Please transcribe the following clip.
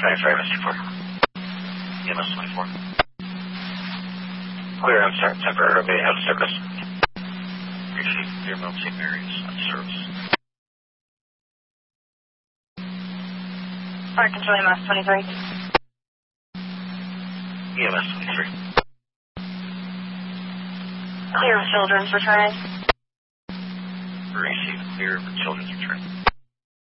Sorry, Mr. 4. EMS 24. Clear on temporary out of service. Receive clear Mount St. Mary's on service. Fire control EMS 23. EMS 23. Clear of children's returning. Receive clear for children's return.